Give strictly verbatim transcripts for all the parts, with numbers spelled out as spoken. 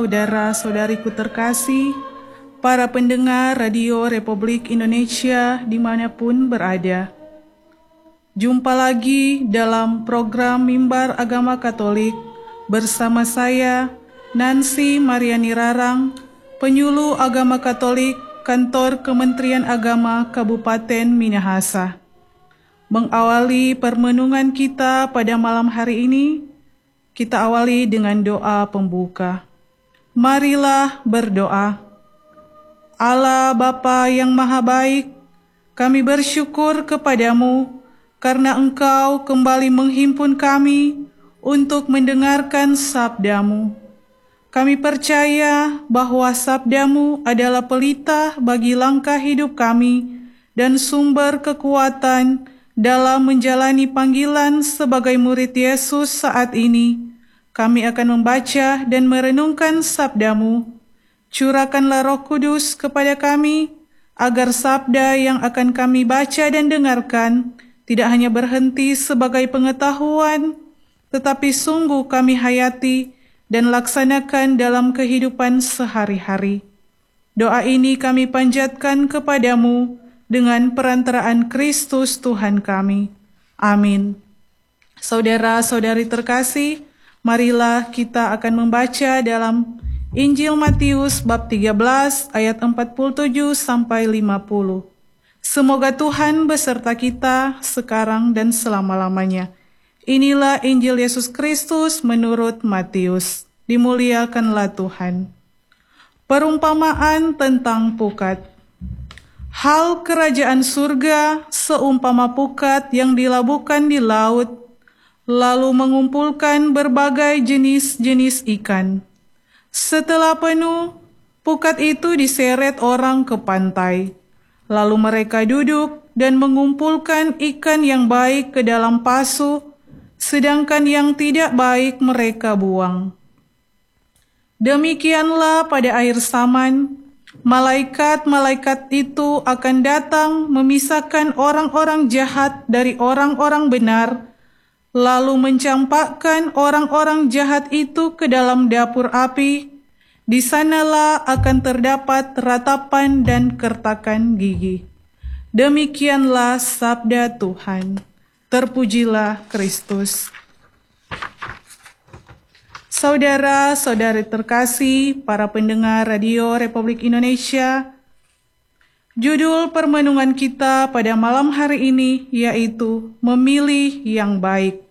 saudara-saudariku terkasih, para pendengar Radio Republik Indonesia dimanapun berada. Jumpa lagi dalam program Mimbar Agama Katolik bersama saya, Nancy Mariani Rarang, penyuluh agama Katolik Kantor Kementerian Agama Kabupaten Minahasa. Mengawali permenungan kita pada malam hari ini, kita awali dengan doa pembuka. Marilah berdoa. Allah Bapa yang Maha Baik, kami bersyukur kepadamu karena Engkau kembali menghimpun kami untuk mendengarkan sabda-Mu. Kami percaya bahwa sabda-Mu adalah pelita bagi langkah hidup kami dan sumber kekuatan dalam menjalani panggilan sebagai murid Yesus saat ini. Kami akan membaca dan merenungkan sabda-Mu. Curahkanlah Roh Kudus kepada kami, agar sabda yang akan kami baca dan dengarkan tidak hanya berhenti sebagai pengetahuan, tetapi sungguh kami hayati dan laksanakan dalam kehidupan sehari-hari. Doa ini kami panjatkan kepadamu dengan perantaraan Kristus Tuhan kami. Amin. Saudara-saudari terkasih, marilah kita akan membaca dalam Injil Matius bab tiga belas ayat empat puluh tujuh sampai lima puluh. Semoga Tuhan beserta kita sekarang dan selama-lamanya. Inilah Injil Yesus Kristus menurut Matius. Dimuliakanlah Tuhan. Perumpamaan tentang pukat. Hal kerajaan surga seumpama pukat yang dilabuhkan di laut, lalu mengumpulkan berbagai jenis-jenis ikan. Setelah penuh, pukat itu diseret orang ke pantai. Lalu mereka duduk dan mengumpulkan ikan yang baik ke dalam pasu, sedangkan yang tidak baik mereka buang. Demikianlah pada akhir zaman, malaikat-malaikat itu akan datang memisahkan orang-orang jahat dari orang-orang benar, lalu mencampakkan orang-orang jahat itu ke dalam dapur api. Di sanalah akan terdapat ratapan dan kertakan gigi. Demikianlah sabda Tuhan. Terpujilah Kristus. Saudara-saudari terkasih, para pendengar Radio Republik Indonesia, judul permenungan kita pada malam hari ini yaitu Memilih yang Baik.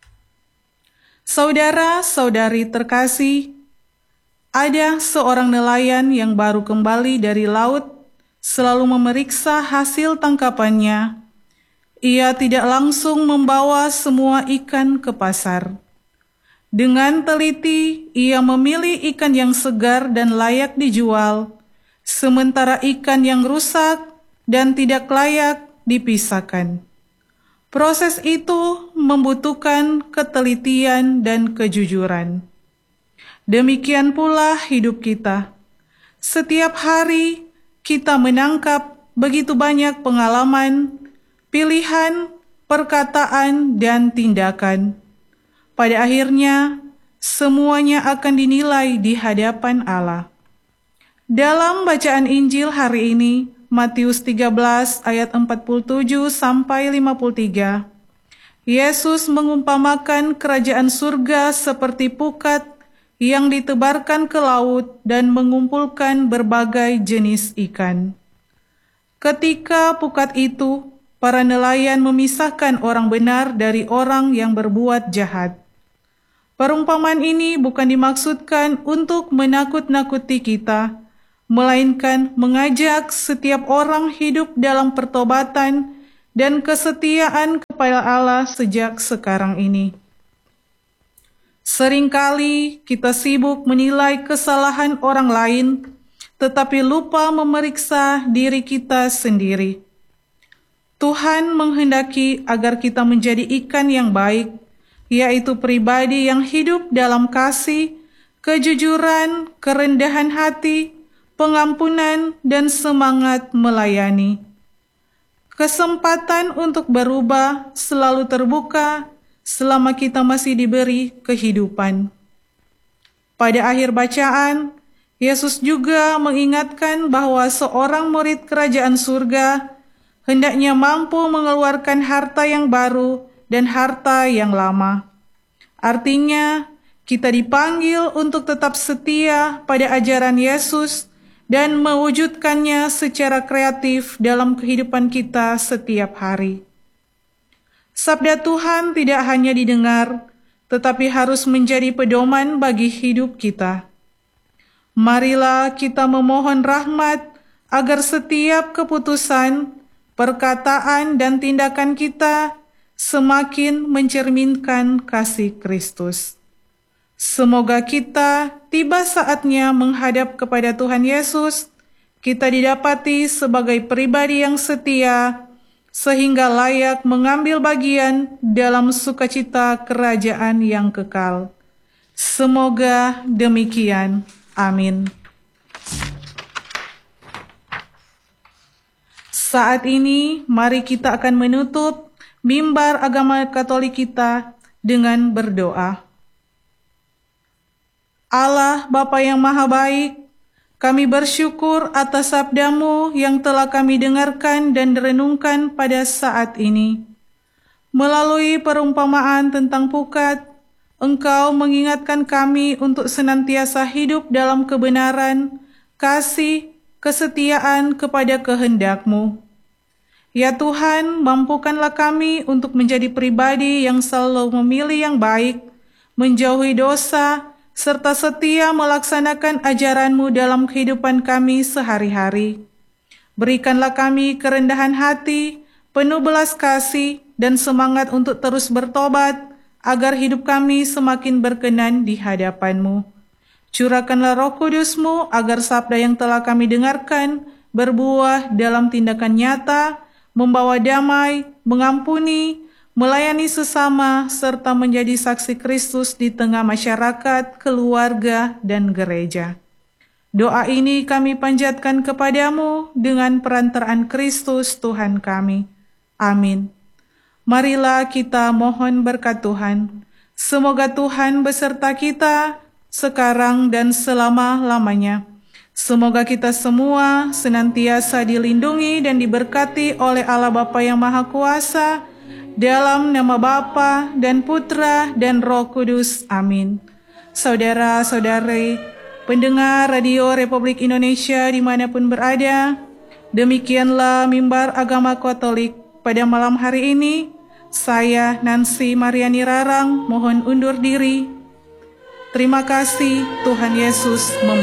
Saudara-saudari terkasih, ada seorang nelayan yang baru kembali dari laut, selalu memeriksa hasil tangkapannya. Ia tidak langsung membawa semua ikan ke pasar. Dengan teliti, ia memilih ikan yang segar dan layak dijual, sementara ikan yang rusak dan tidak layak dipisahkan. Proses itu membutuhkan ketelitian dan kejujuran. Demikian pula hidup kita. Setiap hari kita menangkap begitu banyak pengalaman, pilihan, perkataan, dan tindakan. Pada akhirnya, semuanya akan dinilai di hadapan Allah. Dalam bacaan Injil hari ini, Matius tiga belas ayat empat puluh tujuh sampai lima puluh tiga, Yesus mengumpamakan kerajaan surga seperti pukat yang ditebarkan ke laut dan mengumpulkan berbagai jenis ikan. Ketika pukat itu, para nelayan memisahkan orang benar dari orang yang berbuat jahat. Perumpamaan ini bukan dimaksudkan untuk menakut-nakuti kita, melainkan mengajak setiap orang hidup dalam pertobatan dan kesetiaan kepada Allah sejak sekarang ini. Seringkali kita sibuk menilai kesalahan orang lain, tetapi lupa memeriksa diri kita sendiri. Tuhan menghendaki agar kita menjadi ikan yang baik, yaitu pribadi yang hidup dalam kasih, kejujuran, kerendahan hati, pengampunan, dan semangat melayani. Kesempatan untuk berubah selalu terbuka selama kita masih diberi kehidupan. Pada akhir bacaan, Yesus juga mengingatkan bahwa seorang murid kerajaan surga hendaknya mampu mengeluarkan harta yang baru dan harta yang lama. Artinya, kita dipanggil untuk tetap setia pada ajaran Yesus dan mewujudkannya secara kreatif dalam kehidupan kita setiap hari. Sabda Tuhan tidak hanya didengar, tetapi harus menjadi pedoman bagi hidup kita. Marilah kita memohon rahmat agar setiap keputusan, perkataan, dan tindakan kita semakin mencerminkan kasih Kristus. Semoga kita tiba saatnya menghadap kepada Tuhan Yesus, kita didapati sebagai pribadi yang setia, sehingga layak mengambil bagian dalam sukacita kerajaan yang kekal. Semoga demikian. Amin. Saat ini, mari kita akan menutup mimbar agama Katolik kita dengan berdoa. Allah Bapa yang Maha Baik, kami bersyukur atas sabda-Mu yang telah kami dengarkan dan renungkan pada saat ini. Melalui perumpamaan tentang pukat, Engkau mengingatkan kami untuk senantiasa hidup dalam kebenaran, kasih, kesetiaan kepada kehendak-Mu. Ya Tuhan, mampukanlah kami untuk menjadi pribadi yang selalu memilih yang baik, menjauhi dosa, serta setia melaksanakan ajaran-Mu dalam kehidupan kami sehari-hari. Berikanlah kami kerendahan hati, penuh belas kasih, dan semangat untuk terus bertobat, agar hidup kami semakin berkenan di hadapan-Mu. Curahkanlah Roh Kudus-Mu, agar sabda yang telah kami dengarkan berbuah dalam tindakan nyata, membawa damai, mengampuni, melayani sesama, serta menjadi saksi Kristus di tengah masyarakat, keluarga, dan gereja. Doa ini kami panjatkan kepadamu dengan perantaraan Kristus Tuhan kami. Amin. Marilah kita mohon berkat Tuhan. Semoga Tuhan beserta kita sekarang dan selama-lamanya. Semoga kita semua senantiasa dilindungi dan diberkati oleh Allah Bapa yang Maha Kuasa, dalam nama Bapa dan Putra dan Roh Kudus. Amin. Saudara-saudari, pendengar Radio Republik Indonesia dimanapun berada, demikianlah mimbar agama Katolik pada malam hari ini. Saya, Nancy Mariani Rarang, mohon undur diri. Terima kasih, Tuhan Yesus memberkati.